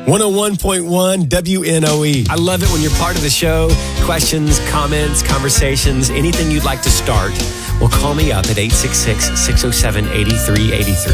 101.1 WNOE. I love it when you're part of the show. Questions, comments, conversations, anything you'd like to start. Well, call me up at 866-607-8383.